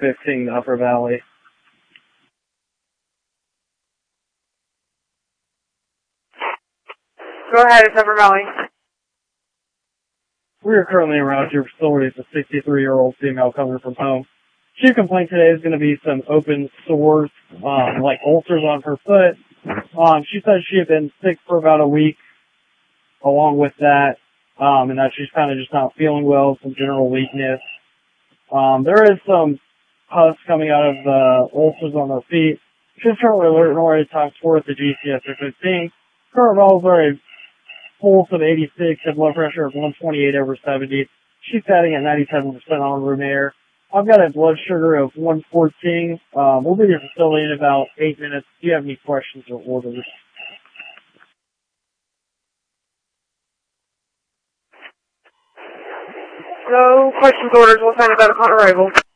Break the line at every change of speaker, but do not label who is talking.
15 Upper Valley.
Go ahead, it's Upper Valley.
We are currently around your facility with a 63-year-old female coming from home. Chief complaint today is going to be some open sores, like ulcers on her foot. She said she had been sick for about a week along with that, and that she's kind of just not feeling well, some general weakness. There is some pus coming out of the ulcers on her feet. She's currently alert and already talked forward to GCS at 15. Current vitals are a pulse of 86 and blood pressure of 128/70. She's sitting at 97% on room air. I've got a blood sugar of 114. We'll be at your facility in about 8 minutes. Do you have any questions or orders?
No questions, orders. We'll send it out upon arrival.